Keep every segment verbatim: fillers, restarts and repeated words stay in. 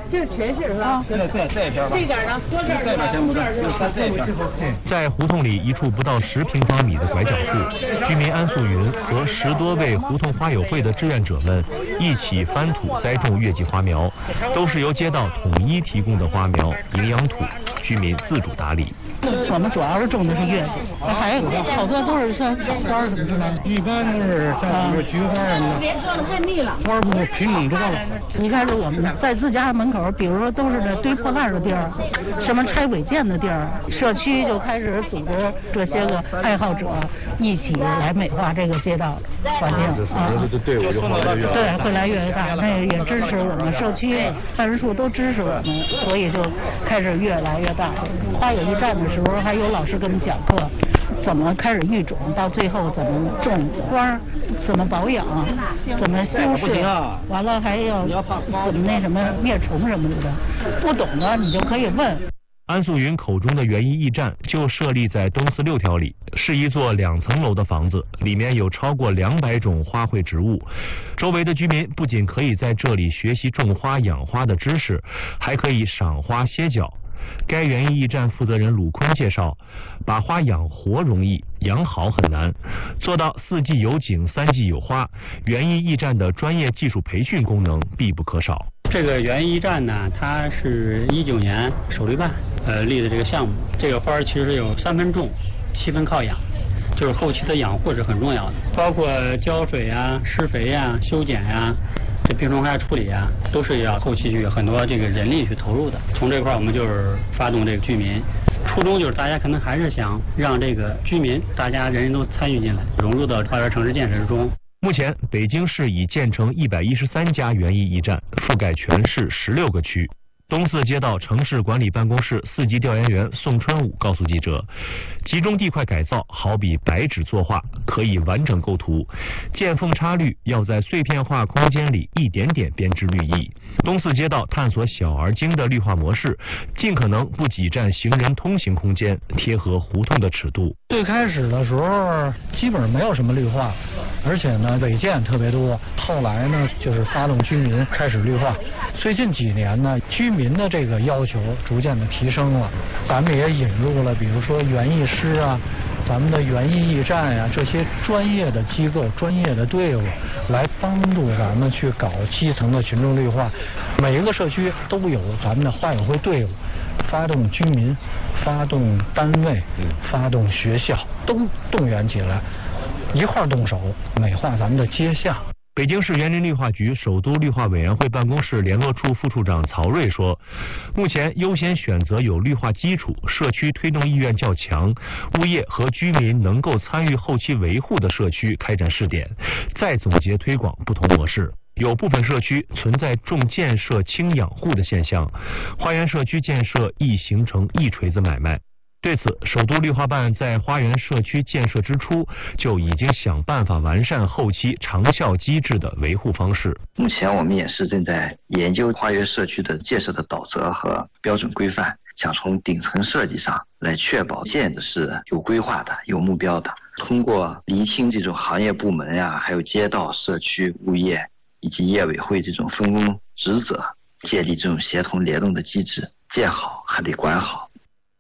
这全是是吧？对对这边吧。这边呢？左边是吧？右边是吧？这边。 在胡同里一处不到十平方米的拐角处，居民安素云和十多位胡同花友会的志愿者们一起翻土栽种月季花苗，都是由街道统一提供的花苗，营养土，居民自主打理。 我们主要是种的是月季，还有好多都是像小花什么之类的。 一般都是像这个菊花什么的。 别做的太密了。 花不品种多了。 一开始我们在自家门口，比如说都是这堆破烂的地儿，什么拆违建的地儿，社区就开始组织这些个爱好者一起来美化这个街道环境啊。 这队伍就会来越大。 对，会来越大。那也支持我们社区办事处都支持我们，所以就开始越来越大。花友一站的时候，还有老师给我们讲课，怎么开始育种，到最后怎么种花，怎么保养，怎么修饰，完了还要怎么那什么灭虫什么的，不懂的你就可以问。 安素云口中的园艺驿站就设立在东四六条里，是一座两层楼的房子，里面有超过两百种花卉植物。周围的居民不仅可以在这里学习种花养花的知识，还可以赏花歇脚。该园艺驿站负责人鲁坤介绍，把花养活容易，养好很难，做到四季有景三季有花，园艺驿站的专业技术培训功能必不可少。 这个园艺驿站呢，它是一九年首立办呃立的这个项目。这个花其实有三分种，七分靠养，就是后期的养护是很重要的，包括浇水呀、施肥呀、修剪呀、这病虫害处理啊，都是要后期去很多这个人力去投入的。从这块我们就是发动这个居民，初衷就是大家可能还是想让这个居民大家人人都参与进来，融入到花园城市建设之中。 目前，北京市已建成一百一十三家园艺驿站，覆盖全市十六个区。东四街道城市管理办公室四级调研员宋春武告诉记者，集中地块改造好比白纸作画，可以完整构图，见缝插绿，要在碎片化空间里一点点编织绿意。东四街道探索小而精的绿化模式，尽可能不挤占行人通行空间，贴合胡同的尺度。 最开始的时候基本上没有什么绿化，而且呢违建特别多，后来呢就是发动居民开始绿化。最近几年呢，居民的这个要求逐渐的提升了，咱们也引入了比如说园艺师啊，咱们的园艺驿站呀、啊、这些专业的机构、专业的队伍来帮助咱们去搞基层的群众绿化。每一个社区都有咱们的花友会队伍，发动居民、发动单位、发动学校，都动员起来，一块儿动手美化咱们的街巷。 北京市园林绿化局首都绿化委员会办公室联络处副处长曹瑞说，目前优先选择有绿化基础、社区推动意愿较强、物业和居民能够参与后期维护的社区开展试点，再总结推广不同模式。有部分社区存在重建设轻养护的现象，花园社区建设易形成一锤子买卖。对此，首都绿化办在花园社区建设之初就已经想办法完善后期长效机制的维护方式。 目前我们也是正在研究花园社区的建设的导则和标准规范，想从顶层设计上来确保建的是有规划的、有目标的。通过厘清这种行业部门呀、啊，还有街道、社区、物业以及业委会这种分工职责，建立这种协同联动的机制，建好还得管好。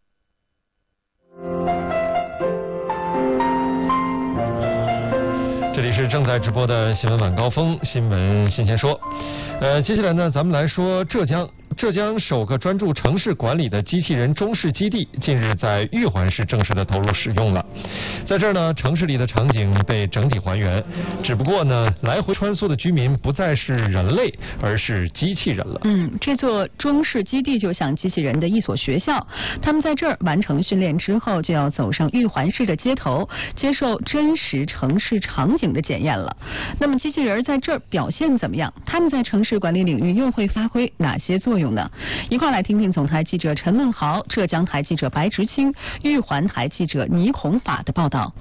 这里是正在直播的新闻晚高峰新闻新鲜说。呃，接下来呢，咱们来说浙江。浙江首个专注城市管理的机器人中式基地近日在玉环市正式的投入使用了。在这儿呢，城市里的场景被整体还原，只不过呢，来回穿梭的居民不再是人类，而是机器人了。 嗯，这座中式基地就像机器人的一所学校，他们在这儿完成训练之后，就要走上玉环市的街头，接受真实城市场景的检验了。那么机器人在这儿表现怎么样？他们在城市管理领域又会发挥哪些作用呢？一块来听听总台记者陈文豪、浙江台记者白直清、玉环台记者倪孔法的报道。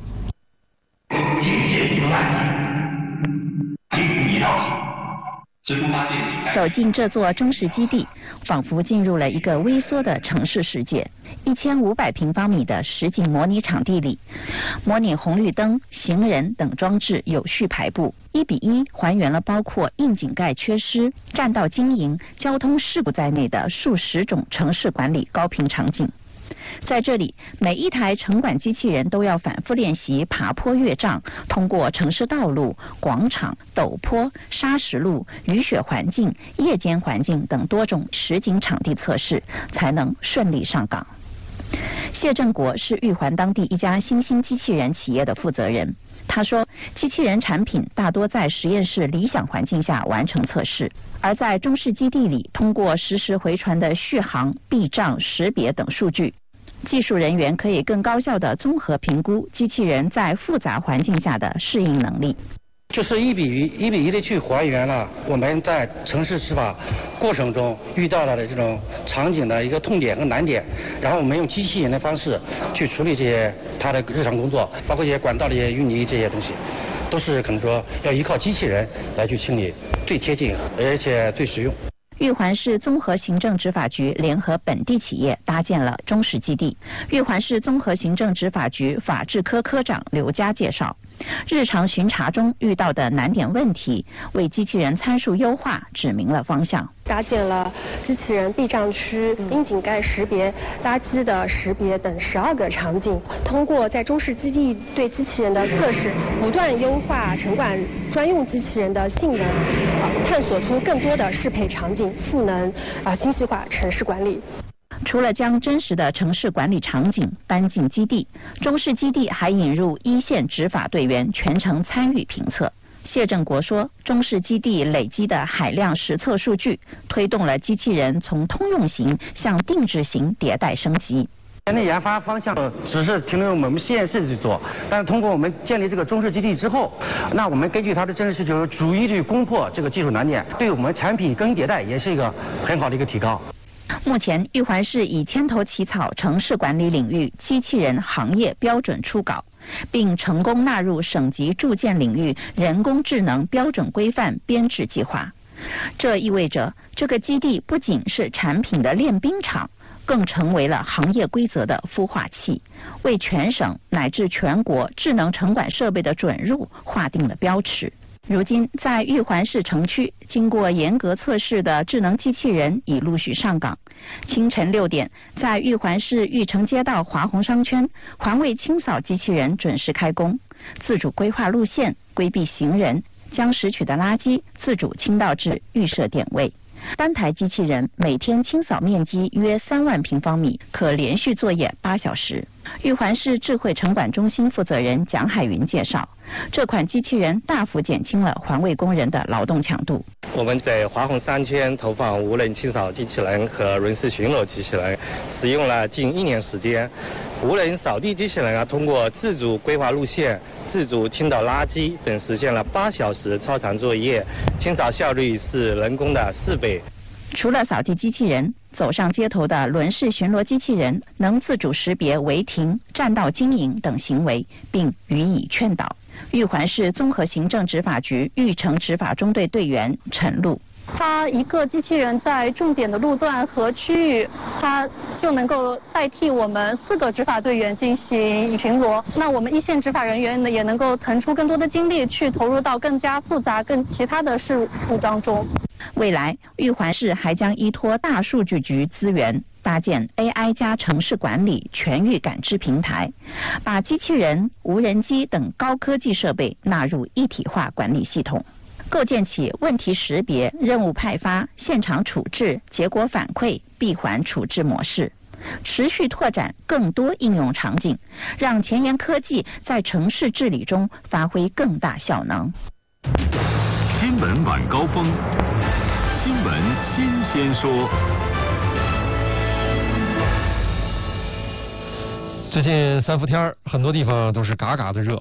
走进这座中式基地，仿佛进入了一个微缩的城市世界。一千五百平方米的实景模拟场地里，模拟红绿灯、行人等装置有序排布，一比一还原了包括窨井盖缺失、占道经营、交通事故在内的数十种城市管理高频场景。在这里，每一台城管机器人都要反复练习爬坡越障，通过城市道路、广场、陡坡、砂石路、雨雪环境、夜间环境等多种实景场地测试，才能顺利上岗。谢正国是玉环当地一家新兴机器人企业的负责人。他说，机器人产品大多在实验室理想环境下完成测试，而在中式基地里，通过实时回传的续航、避障、识别等数据，技术人员可以更高效地综合评估机器人在复杂环境下的适应能力。 就是一比一、一比一的去还原了我们在城市执法过程中遇到的这种场景的一个痛点和难点，然后我们用机器人的方式去处理这些它的日常工作，包括一些管道的一些淤泥这些东西，都是可能说要依靠机器人来去清理，最贴近而且最实用。 玉环市综合行政执法局联合本地企业搭建了中式基地。玉环市综合行政执法局法制科科长刘佳介绍，日常巡查中遇到的难点问题，为机器人参数优化指明了方向。 搭建了机器人避障区、窨井盖识别、垃圾的识别等十二个场景，通过在中式基地对机器人的测试，不断优化城管专用机器人的性能，啊，探索出更多的适配场景，赋能啊精细化城市管理。 除了将真实的城市管理场景搬进基地，中式基地还引入一线执法队员全程参与评测。谢正国说，中式基地累积的海量实测数据，推动了机器人从通用型向定制型迭代升级。 前的研发方向只是停留我们实验室去做，但是通过我们建立这个中式基地之后，那我们根据它的真实需求，逐一去攻破这个技术难点，对我们产品更迭代也是一个很好的一个提高。 目前，玉环市已牵头起草城市管理领域机器人行业标准初稿，并成功纳入省级住建领域人工智能标准规范编制计划。这意味着，这个基地不仅是产品的练兵场，更成为了行业规则的孵化器，为全省乃至全国智能城管设备的准入划定了标尺。如今，在玉环市城区，经过严格测试的智能机器人已陆续上岗。清晨六点，在玉环市玉城街道华宏商圈，环卫清扫机器人准时开工，自主规划路线，规避行人，将拾取的垃圾自主倾倒至预设点位。单台机器人每天清扫面积约三万平方米，可连续作业八小时。玉环市智慧城管中心负责人蒋海云介绍，这款机器人大幅减轻了环卫工人的劳动强度。 我们在华宏商圈投放无人清扫机器人和轮式巡逻机器人，使用了近一年时间。无人扫地机器人啊，通过自主规划路线、自主倾倒垃圾等，实现了八小时超长作业，清扫效率是人工的四倍。 除了扫地机器人，走上街头的轮式巡逻机器人能自主识别违停、占道经营等行为，并予以劝导。玉环市综合行政执法局玉城执法中队队员陈露。 它一个机器人在重点的路段和区域，它就能够代替我们四个执法队员进行巡逻。那我们一线执法人员呢，也能够腾出更多的精力去投入到更加复杂、更其他的事务当中。 未来，玉环市还将依托大数据局资源，搭建 A I 加城市管理全域感知平台，把机器人、无人机等高科技设备纳入一体化管理系统。构建起问题识别、任务派发、现场处置、结果反馈、闭环处置模式，持续拓展更多应用场景，让前沿科技在城市治理中发挥更大效能。 新闻晚高峰，新闻新鲜说。 最近三伏天儿，很多地方都是嘎嘎的热，嗯，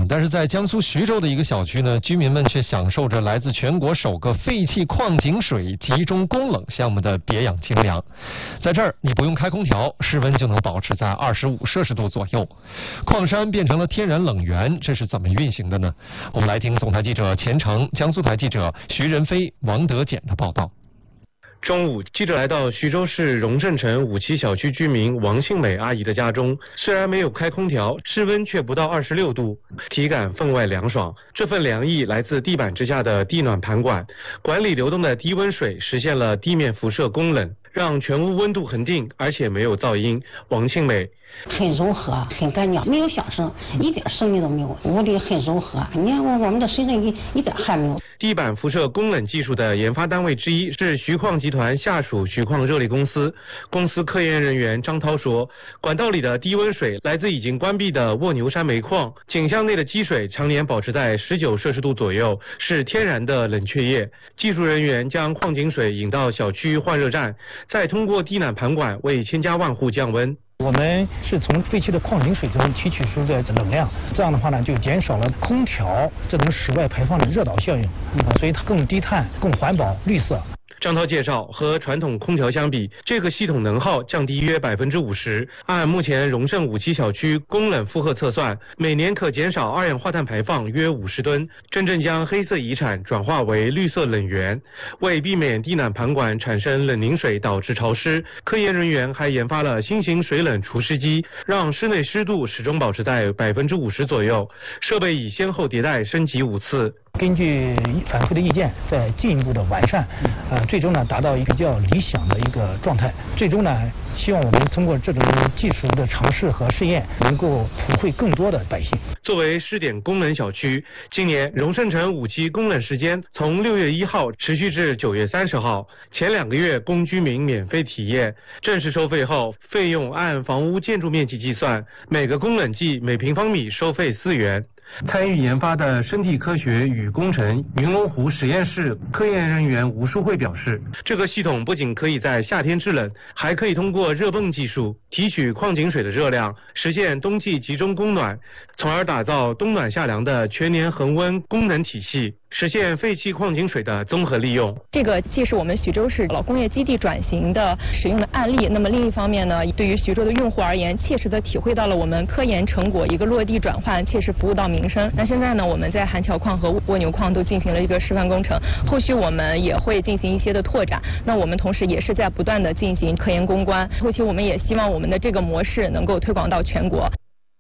但是在江苏徐州的一个小区呢，居民们却享受着来自全国首个废弃矿井水集中供冷项目的别样清凉。在这儿，你不用开空调，室温就能保持在二十五摄氏度左右。矿山变成了天然冷源，这是怎么运行的呢？我们来听总台记者钱成、江苏台记者徐仁飞、王德简的报道。 中午，记者来到徐州市荣正城五期小区居民王杏美阿姨的家中，虽然没有开空调，室温却不到二十六度，体感分外凉爽。这份凉意来自地板之下的地暖盘管，管里流动的低温水实现了地面辐射供冷，让全屋温度恒定，而且没有噪音。王杏美。 很柔和，很干净，没有响声，一点声音都没有，屋里很柔和。你看我我们的水蒸气一点汗没有。 地板辐射供冷技术的研发单位之一是徐矿集团下属徐矿热力公司。公司科研人员张涛说，管道里的低温水来自已经关闭的卧牛山煤矿，井箱内的积水常年保持在十九摄氏度左右，是天然的冷却液。技术人员将矿井水引到小区换热站，再通过地暖盘管为千家万户降温。 我们是从废弃的矿井水中提取出的能量，这样的话呢，就减少了空调这种室外排放的热岛效应，啊，所以它更低碳、更环保、绿色。 张涛介绍，和传统空调相比，这个系统能耗降低约百分之五十。按目前荣盛五期小区供冷负荷测算，每年可减少二氧化碳排放约五十吨，真正将黑色遗产转化为绿色冷源。为避免地暖盘管产生冷凝水导致潮湿，科研人员还研发了新型水冷除湿机，让室内湿度始终保持在百分之五十左右。设备已先后迭代升级五次。 根据反馈的意见，再进一步的完善，呃，最终呢达到一个比较理想的一个状态。最终呢，希望我们通过这种技术的尝试和试验，能够普惠更多的百姓。 作为试点供冷小区，今年荣盛城五期供冷时间从六月一号持续至九月三十号，前两个月供居民免费体验。正式收费后，费用按房屋建筑面积计算，每个供冷剂每平方米收费四元。参与研发的生态科学与工程云龙湖实验室科研人员吴淑慧表示，这个系统不仅可以在夏天制冷，还可以通过热泵技术提取矿井水的热量，实现冬季集中供暖，从而打造冬暖夏凉的全年恒温功能体系，实现废弃矿井水的综合利用。 这个既是我们徐州市老工业基地转型的使用的案例，那么另一方面呢，对于徐州的用户而言，切实的体会到了我们科研成果一个落地转换，切实服务到民生。那现在呢，我们在韩桥矿和蜗牛矿都进行了一个示范工程，后续我们也会进行一些的拓展。那我们同时也是在不断的进行科研攻关，后期我们也希望我们的这个模式能够推广到全国。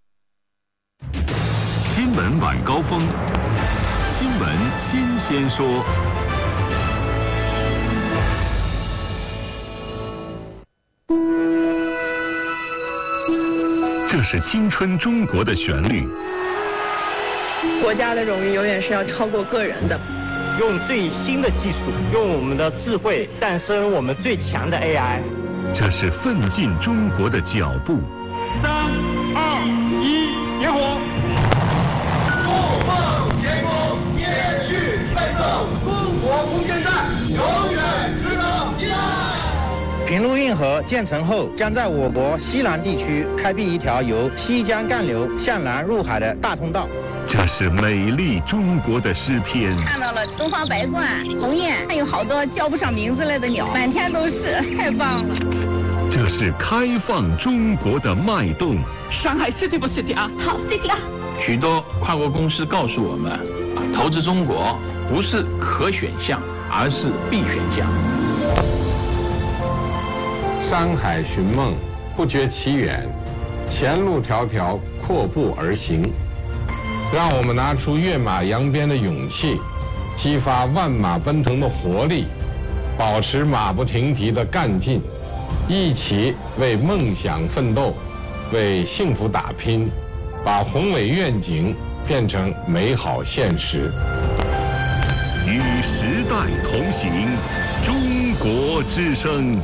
新闻晚高峰，新闻新鲜说。这是青春中国的旋律。 国家的荣誉永远是要超过个人的。 用最新的技术，用我们的智慧诞生我们最强的 A I。 这是奋进中国的脚步。 三二一，点火！不放前功，延续奋斗，中国无限战，永远值得期待。 平陆运河建成后，将在我国西南地区开辟一条由西江干流向南入海的大通道。 这是美丽中国的诗篇。 看到了东方白鹳、鸿雁，还有好多叫不上名字来的鸟，满天都是，太棒了。 这是开放中国的脉动。 上海 City 不 City 啊？好 City 啊！ 许多跨国公司告诉我们，投资中国不是可选项，而是必选项。 山海寻梦，不觉其远；前路迢迢，阔步而行。让我们拿出跃马扬鞭的勇气，激发万马奔腾的活力，保持马不停蹄的干劲，一起为梦想奋斗，为幸福打拼，把宏伟愿景变成美好现实。 与时代同行，中国之声。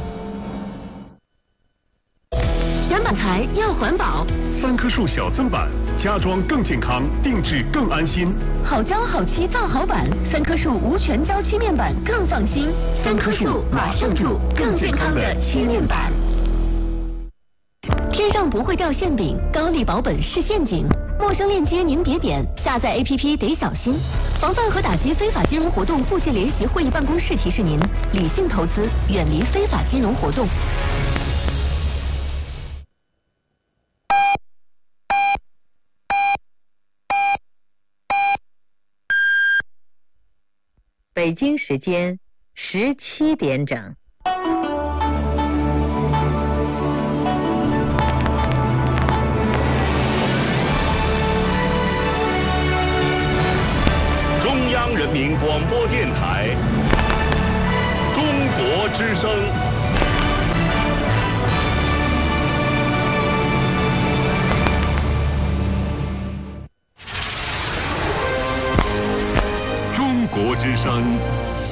选板材要环保， 三棵树小增板，家装更健康，定制更安心。 好胶好漆造好板，三棵树无全胶漆面板更放心。三棵树马上住，更健康的漆面板。天上上不会掉馅饼，高利保本是陷阱。陌生链接您别点，下载 A P P 得小心。防范和打击非法金融活动部界联席会议办公室提示您：理性投资，远离非法金融活动。 北京时间十七点整。 中央人民广播电台，中国之声。中国之声